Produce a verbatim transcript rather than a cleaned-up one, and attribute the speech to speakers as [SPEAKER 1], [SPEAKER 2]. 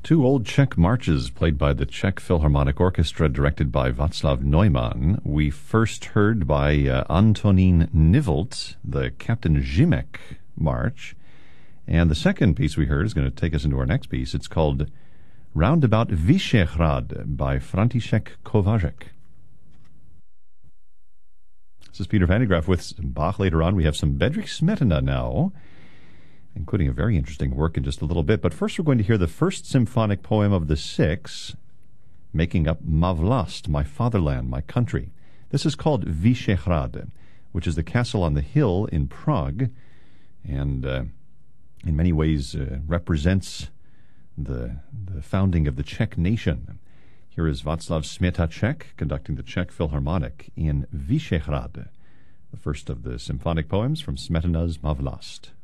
[SPEAKER 1] Two old Czech marches played by the Czech Philharmonic Orchestra, directed by Václav Neumann. We first heard by uh, Antonín Nivelt, the Captain Žimek March. And the second piece we heard is going to take us into our next piece. It's called Roundabout Vyšehrad by František Kováček. This is Peter Van de Graaff with some Bach. Later on, we have some Bedřich Smetana now, including a very interesting work in just a little bit. But first we're going to hear the first symphonic poem of the six, making up Má vlast, my fatherland, my country. This is called Vyšehrad, which is the castle on the hill in Prague, and uh, in many ways uh, represents the, the founding of the Czech nation. Here is Václav Smetacek conducting the Czech Philharmonic in Vyšehrad, the first of the symphonic poems from Smetana's Má vlast.